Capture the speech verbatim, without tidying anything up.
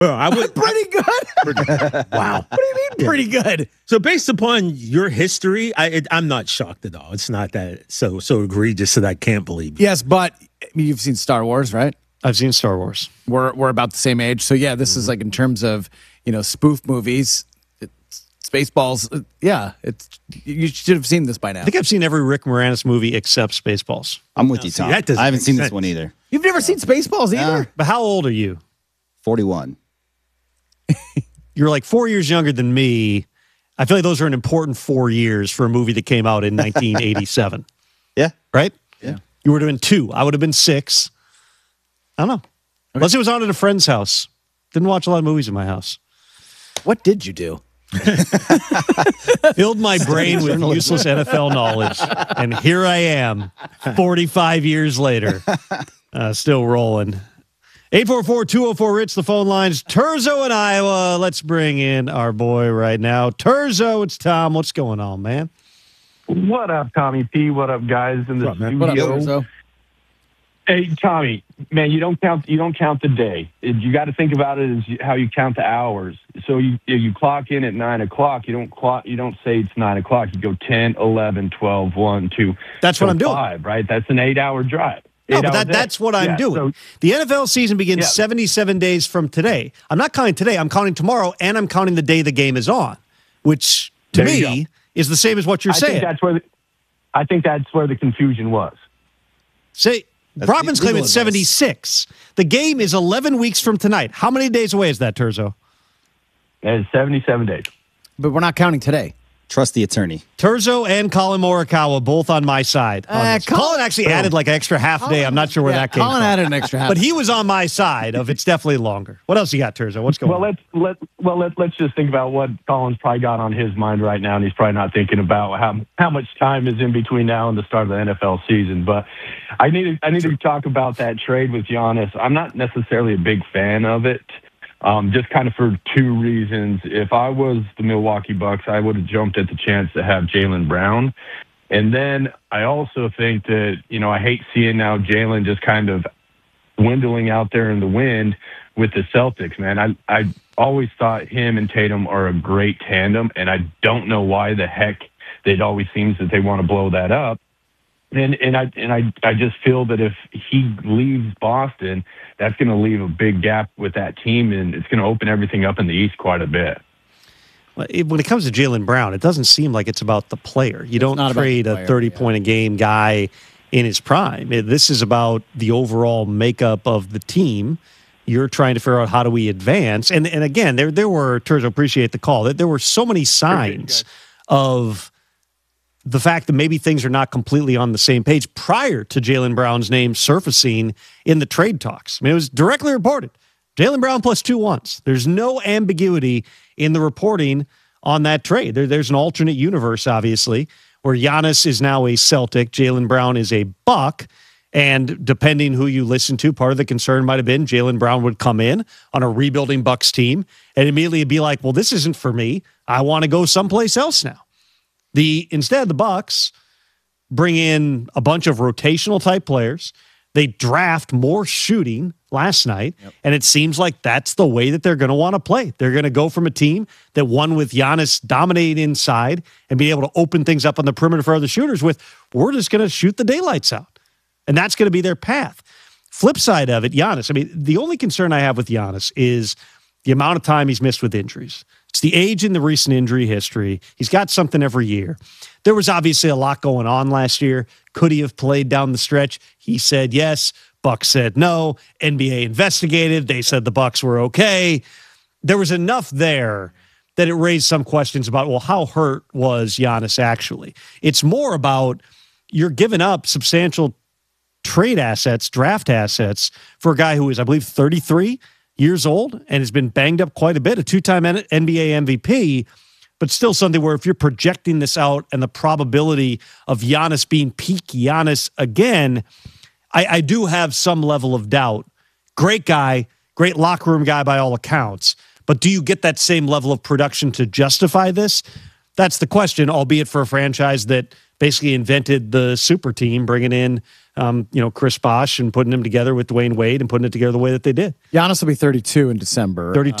Well, I would pretty good. Pretty good. Wow. What do you mean, yeah. pretty good? So, based upon your history, I, it, I'm not shocked at all. It's not that so so egregious that I can't believe you. Yes, but you've seen Star Wars, right? I've seen Star Wars. We're we're about the same age, so yeah, this mm-hmm. is like in terms of you know spoof movies. Spaceballs, uh, yeah, it's you should have seen this by now. I think I've seen every Rick Moranis movie except Spaceballs. I'm with no, you, Tom. See, I haven't seen sense. this one either. You've never seen Spaceballs either? Yeah. But how old are you? forty-one. You're like four years younger than me. I feel like those are an important four years for a movie that came out in nineteen eighty-seven. Yeah. Right? Yeah. You would have been two. I would have been six. I don't know. Okay. Unless it was on at a friend's house. Didn't watch a lot of movies in my house. What did you do? Filled my brain with useless N F L knowledge, and here I am, forty-five years later, uh, still rolling. eight four four, two oh four, Rich, the phone lines. Turzo in Iowa. Let's bring in our boy right now. Turzo, it's Tom. What's going on, man? What up, Tommy P? What up, guys in the what up, studio? What up, Turzo? Hey, Tommy, man, you don't count. You don't count the day. You got to think about it as how you count the hours. So you you clock in at nine o'clock. You don't clock. You don't say it's nine o'clock. You go ten, eleven, twelve, one, two. That's what I'm doing. Five, right? That's an eight-hour drive. No, but that, that's what I'm yeah, doing. So, the N F L season begins yeah. seventy-seven days from today. I'm not counting today. I'm counting tomorrow, and I'm counting the day the game is on, which to me is the same as what you're I saying. Think that's where the, I think that's where the confusion was. Say. Robin's claim it's seventy-six. The game is eleven weeks from tonight. How many days away is that, Turzo? It's seventy-seven days. But we're not counting today. Trust the attorney. Turzo and Colin Morikawa both on my side. On uh, Colin, Colin actually oh. added like an extra half Colin, day. I'm not sure where yeah, that came Colin from. added an extra half But he was on my side of it's definitely longer. What else you got, Turzo? What's going well, on? Well, let's, let, well let, let's just think about what Colin's probably got on his mind right now, and he's probably not thinking about how how much time is in between now and the start of the N F L season. But I need to, I need to talk about that trade with Giannis. I'm not necessarily a big fan of it. Um, just kind of for two reasons. If I was the Milwaukee Bucks, I would have jumped at the chance to have Jaylen Brown. And then I also think that, you know, I hate seeing now Jaylen just kind of dwindling out there in the wind with the Celtics, man. I, I always thought him and Tatum are a great tandem, and I don't know why the heck it always seems that they want to blow that up. And and I and I I just feel that if he leaves Boston, that's going to leave a big gap with that team, and it's going to open everything up in the East quite a bit. When it comes to Jaylen Brown, it doesn't seem like it's about the player. You don't trade a thirty-point-a-game guy in his prime. This is about the overall makeup of the team. You're trying to figure out how do we advance. And and again, there there were, Turzo, appreciate the call, that there were so many signs of the fact that maybe things are not completely on the same page prior to Jaylen Brown's name surfacing in the trade talks. I mean, it was directly reported. Jaylen Brown plus two ones. There's no ambiguity in the reporting on that trade. There, there's an alternate universe, obviously, where Giannis is now a Celtic, Jaylen Brown is a Buck, and depending who you listen to, part of the concern might have been Jaylen Brown would come in on a rebuilding Bucks team and immediately be like, well, this isn't for me. I want to go someplace else now. The instead, the Bucks bring in a bunch of rotational type players. They draft more shooting last night, yep. and it seems like that's the way that they're going to want to play. They're going to go from a team that won with Giannis dominating inside and be able to open things up on the perimeter for other shooters with, we're just going to shoot the daylights out. And that's going to be their path. Flip side of it, Giannis. I mean, the only concern I have with Giannis is the amount of time he's missed with injuries. It's the age in the recent injury history. He's got something every year. There was obviously a lot going on last year. Could he have played down the stretch? He said yes. Bucks said no. N B A investigated. They said the Bucks were okay. There was enough there that it raised some questions about, well, how hurt was Giannis actually? It's more about you're giving up substantial trade assets, draft assets for a guy who is, I believe, thirty-three years old and has been banged up quite a bit, a two-time N B A M V P, but still something where if you're projecting this out and the probability of Giannis being peak Giannis again, I, I do have some level of doubt. Great guy, great locker room guy by all accounts, but do you get that same level of production to justify this? That's the question, albeit for a franchise that basically invented the super team, bringing in um, you know, Chris Bosh and putting him together with Dwayne Wade and putting it together the way that they did. Giannis will be thirty-two in December. thirty-two